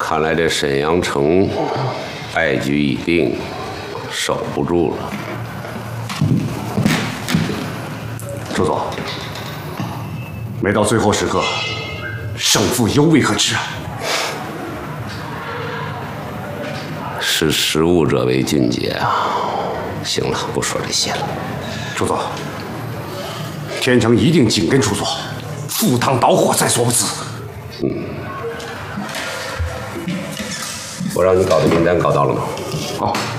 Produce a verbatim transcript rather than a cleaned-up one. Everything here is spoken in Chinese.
看来这沈阳城败局已定，守不住了。 主佐，没到最后时刻，胜负犹未可知啊！ 识时务者为俊杰啊！行了，不说这些了。 主佐，天成一定紧跟主佐，赴汤蹈火在所不辞。 嗯。我让你搞的名单搞到了吗？ 哦。